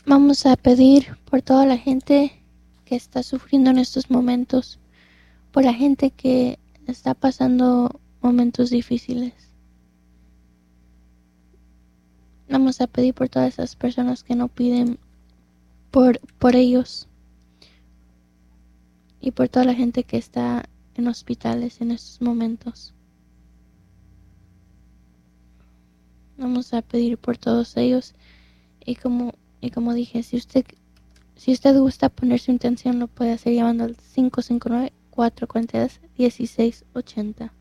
Vamos a pedir por toda la gente que está sufriendo en estos momentos, por la gente que está pasando momentos difíciles. Vamos a pedir por todas esas personas que no piden por ellos y por toda la gente que está en hospitales en estos momentos. Vamos a pedir por todos ellos y como dije, si usted gusta poner su intención, lo puede hacer llamando al 559-442-1680.